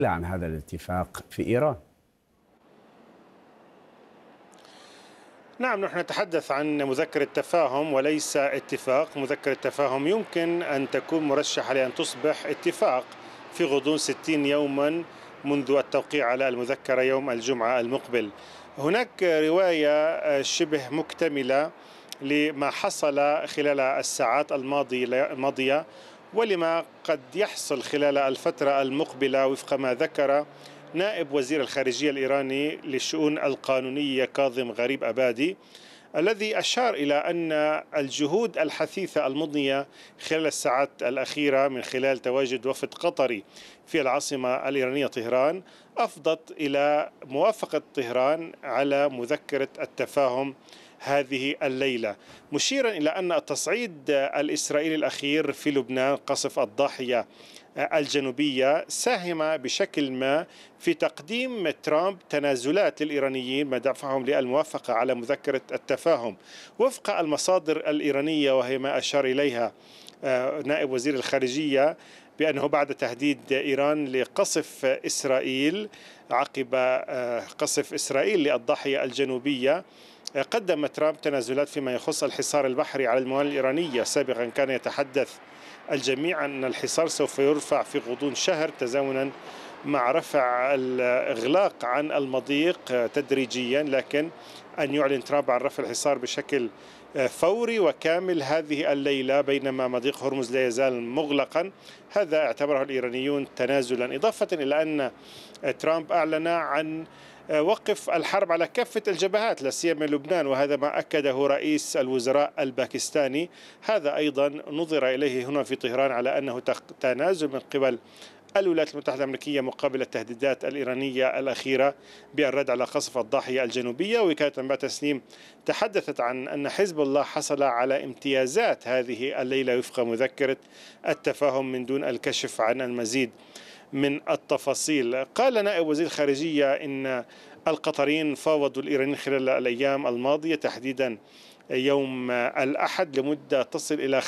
عن هذا الاتفاق في إيران. نعم، نحن نتحدث عن مذكرة تفاهم وليس اتفاق. مذكرة تفاهم يمكن أن تكون مرشحة لأن تصبح اتفاق في غضون 60 يوما منذ التوقيع على المذكرة يوم الجمعة المقبل. هناك رواية شبه مكتملة لما حصل خلال الساعات الماضية ولما قد يحصل خلال الفترة المقبلة وفق ما ذكر نائب وزير الخارجية الإيراني للشؤون القانونية كاظم غريب أبادي، الذي أشار إلى أن الجهود الحثيثة المضنية خلال الساعات الأخيرة من خلال تواجد وفد قطري في العاصمة الإيرانية طهران أفضت إلى موافقة طهران على مذكرة التفاهم هذه الليلة، مشيرا إلى أن التصعيد الإسرائيلي الأخير في لبنان قصف الضاحية الجنوبية ساهم بشكل ما في تقديم ترامب تنازلات للإيرانيين ما دفعهم للموافقة على مذكرة التفاهم وفق المصادر الإيرانية، وهي ما أشار إليها نائب وزير الخارجية بأنه بعد تهديد إيران لقصف إسرائيل عقب قصف إسرائيل للضاحية الجنوبية قدم ترامب تنازلات فيما يخص الحصار البحري على الموانئ الإيرانية. سابقا كان يتحدث الجميع أن الحصار سوف يرفع في غضون شهر تزامنا مع رفع الإغلاق عن المضيق تدريجيا، لكن أن يعلن ترامب عن رفع الحصار بشكل فوري وكامل هذه الليلة بينما مضيق هرمز لا يزال مغلقا، هذا اعتبره الإيرانيون تنازلا، إضافة إلى أن ترامب أعلن عن وقف الحرب على كافة الجبهات لا سيما لبنان، وهذا ما أكده رئيس الوزراء الباكستاني. هذا أيضا نظر إليه هنا في طهران على أنه تنازل من قبل الولايات المتحدة الأمريكية مقابل التهديدات الإيرانية الأخيرة بالرد على قصف الضاحية الجنوبية. وكالة أنباء تسنيم تحدثت عن أن حزب الله حصل على امتيازات هذه الليلة وفق مذكرة التفاهم من دون الكشف عن المزيد من التفاصيل. قال نائب وزير الخارجية إن القطريين فاوضوا الإيرانيين خلال الأيام الماضية تحديدا يوم الأحد لمدة تصل إلى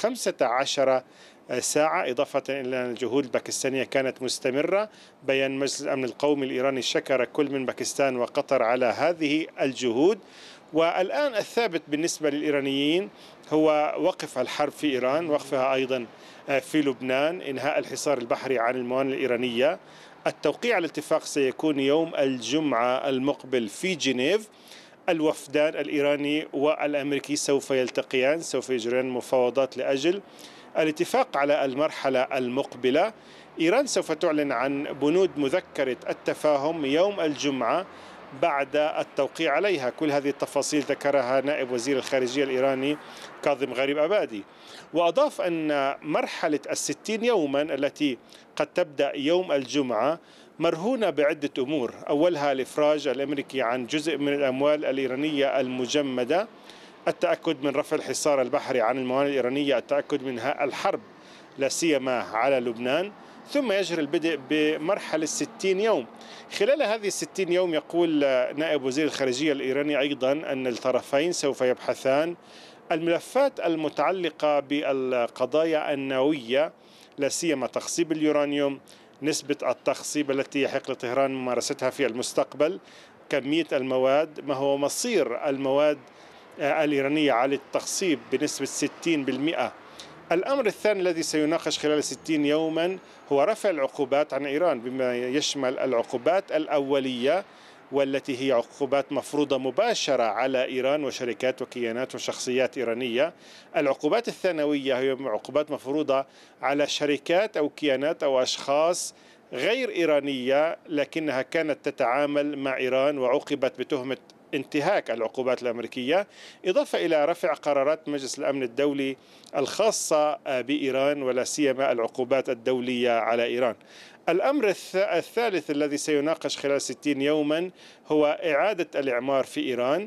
15 ساعة، إضافة إلى أن الجهود الباكستانية كانت مستمرة. بيان مجلس الأمن القومي الإيراني شكر كل من باكستان وقطر على هذه الجهود. والآن الثابت بالنسبة للإيرانيين هو وقف الحرب في إيران، وقفها أيضا في لبنان، إنهاء الحصار البحري عن الموانئ الإيرانية. التوقيع على الاتفاق سيكون يوم الجمعة المقبل في جنيف. الوفدان الإيراني والأمريكي سوف يلتقيان، سوف يجريان مفاوضات لأجل الاتفاق على المرحلة المقبلة. إيران سوف تعلن عن بنود مذكرة التفاهم يوم الجمعة بعد التوقيع عليها. كل هذه التفاصيل ذكرها نائب وزير الخارجية الإيراني كاظم غريب أبادي، وأضاف أن مرحلة 60 يوما التي قد تبدأ يوم الجمعة مرهونة بعدة أمور، أولها الإفراج الأمريكي عن جزء من الأموال الإيرانية المجمدة، التأكد من رفع الحصار البحري عن الموانئ الإيرانية، التأكد من انهاء الحرب لا سيما على لبنان، ثم يجري البدء بمرحلة 60 يوم. خلال هذه 60 يوم يقول نائب وزير الخارجية الإيراني أيضا أن الطرفين سوف يبحثان الملفات المتعلقة بالقضايا النووية لا سيما تخصيب اليورانيوم، نسبة التخصيب التي يحق لطهران ممارستها في المستقبل، كمية المواد، ما هو مصير المواد الإيرانية على التخصيب بنسبة 60%. الأمر الثاني الذي سيناقش خلال 60 يوما هو رفع العقوبات عن إيران بما يشمل العقوبات الأولية والتي هي عقوبات مفروضة مباشرة على إيران وشركات وكيانات وشخصيات إيرانية. العقوبات الثانوية هي عقوبات مفروضة على شركات أو كيانات أو أشخاص غير إيرانية لكنها كانت تتعامل مع إيران وعوقبت بتهمة انتهاك العقوبات الأمريكية، إضافة إلى رفع قرارات مجلس الأمن الدولي الخاصة بإيران ولا سيما العقوبات الدولية على إيران. الأمر الثالث الذي سيناقش خلال 60 يوما هو إعادة الإعمار في إيران،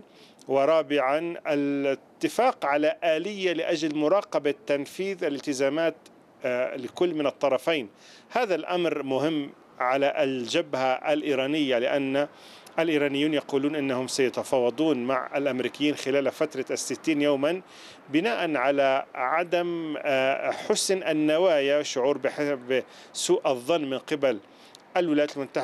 ورابعا الاتفاق على آلية لأجل مراقبة تنفيذ الالتزامات لكل من الطرفين. هذا الأمر مهم على الجبهة الإيرانية لأن الإيرانيون يقولون أنهم سيتفاوضون مع الأمريكيين خلال فترة 60 يوما بناء على عدم حسن النوايا، شعور بسوء الظن من قبل الولايات المتحدة